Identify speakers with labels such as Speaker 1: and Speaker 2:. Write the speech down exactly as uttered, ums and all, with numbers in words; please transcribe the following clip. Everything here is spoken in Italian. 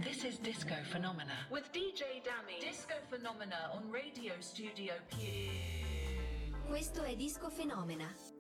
Speaker 1: This is Disco Phenomena with D J Dammy. Disco Phenomena on Radio Studio Più.
Speaker 2: Questo è Disco Phenomena.